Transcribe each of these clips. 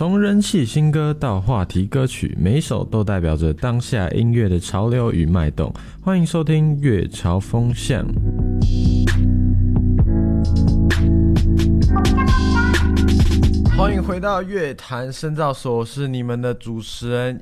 从人气新歌到话题歌曲，每一首都代表着当下音乐的潮流与脉动。欢迎收听乐潮风向。欢迎回到乐坛深造所，我是你们的主持人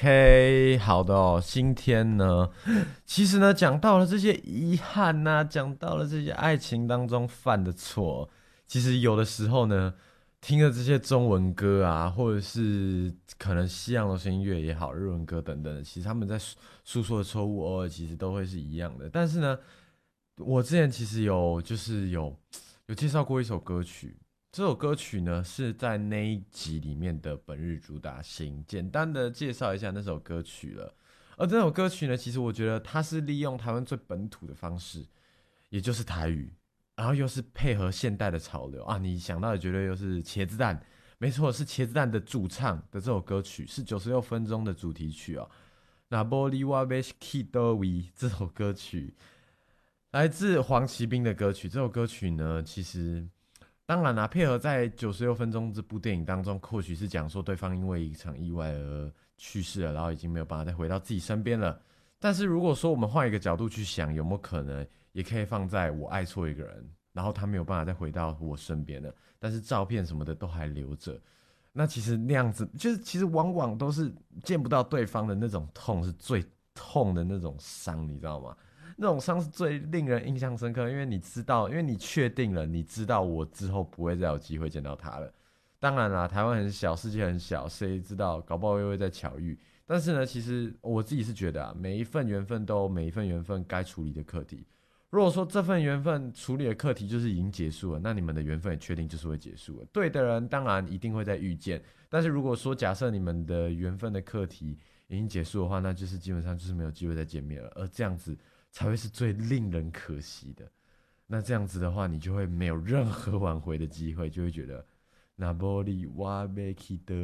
EK。好的哦，今天呢，其实呢，讲到了这些遗憾啊，讲到了这些爱情当中犯的错，其实有的时候呢，听了这些中文歌啊，或者是可能西洋流行音乐也好，日文歌等等的，其实他们在诉说的错误，偶尔其实都会是一样的。但是呢，我之前其实有介绍过一首歌曲，这首歌曲呢是在那一集里面的本日主打星，简单的介绍一下那首歌曲了。而这首歌曲呢，其实我觉得它是利用台湾最本土的方式，也就是台语，然后又是配合现代的潮流啊，你想到的绝对又是茄子蛋，没错，是茄子蛋的主唱的这首歌曲，是96分钟的主题曲哦。那玻璃瓦贝基多维这首歌曲来自黄奇斌的歌曲，这首歌曲呢，其实当然啦，配合在96分钟这部电影当中，或许是讲说对方因为一场意外而去世了，然后已经没有办法再回到自己身边了。但是如果说我们换一个角度去想，有没有可能也可以放在我爱错一个人，然后他没有办法再回到我身边了，但是照片什么的都还留着。那其实那样子，就是其实往往都是见不到对方的那种痛，是最痛的那种伤，你知道吗？那种伤是最令人印象深刻，因为你知道，因为你确定了，你知道我之后不会再有机会见到他了。当然啦，台湾很小，世界很小，谁知道，搞不好又会再巧遇。但是呢，其实我自己是觉得啊，每一份缘分都有每一份缘分该处理的课题。如果说这份缘分处理的课题就是已经结束了，那你们的缘分也确定就是会结束了。对的人当然一定会再遇见，但是如果说假设你们的缘分的课题已经结束的话，那就是基本上就是没有机会再见面了，而这样子才会是最令人可惜的。那这样子的话，你就会没有任何挽回的机会，就会觉得那玻璃瓦贝基的